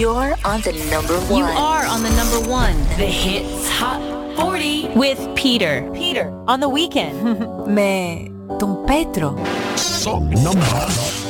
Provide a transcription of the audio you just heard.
You're on the number one. You are on the number one. The Hits Hot 40 with Peter. Peter on the weekend. Mais ton Pedro. Song number